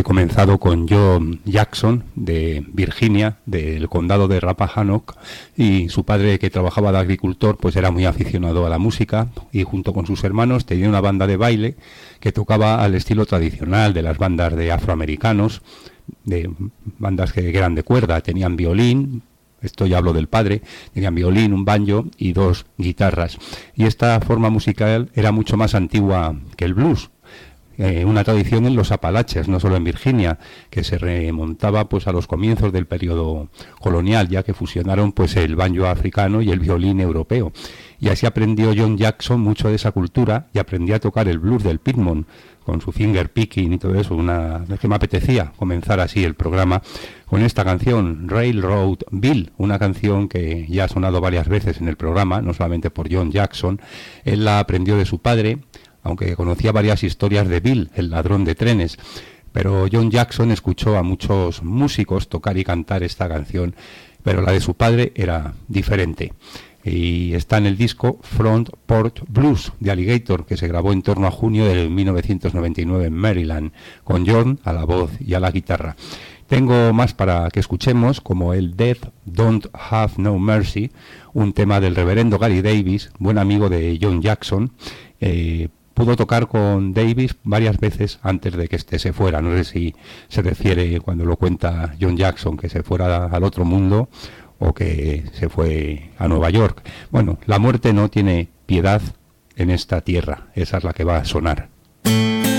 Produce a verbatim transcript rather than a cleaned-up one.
comenzado con John Jackson de Virginia, del condado de Rappahannock, y su padre, que trabajaba de agricultor, pues era muy aficionado a la música, y junto con sus hermanos tenía una banda de baile que tocaba al estilo tradicional de las bandas de afroamericanos, de bandas que eran de cuerda. Tenían violín, esto ya hablo del padre, tenían violín, un banjo y dos guitarras, y esta forma musical era mucho más antigua que el blues. Eh, una tradición en los Apalaches, no solo en Virginia, que se remontaba pues a los comienzos del periodo colonial, ya que fusionaron pues el banjo africano y el violín europeo. Y así aprendió John Jackson mucho de esa cultura y aprendió a tocar el blues del Piedmont con su finger picking y todo eso. Una vez que me apetecía comenzar así el programa con esta canción, Railroad Bill, una canción que ya ha sonado varias veces en el programa, no solamente por John Jackson. Él la aprendió de su padre, aunque conocía varias historias de Bill, el ladrón de trenes, pero John Jackson escuchó a muchos músicos tocar y cantar esta canción, pero la de su padre era diferente. Y está en el disco Front Porch Blues de Alligator, que se grabó en torno a junio de mil novecientos noventa y nueve en Maryland, con John a la voz y a la guitarra. Tengo más para que escuchemos, como el Death Don't Have No Mercy, un tema del reverendo Gary Davis, buen amigo de John Jackson. eh, Pudo tocar con Davis varias veces antes de que éste se fuera. No sé si se refiere, cuando lo cuenta John Jackson, que se fuera al otro mundo o que se fue a Nueva York. Bueno, la muerte no tiene piedad en esta tierra. Esa es la que va a sonar.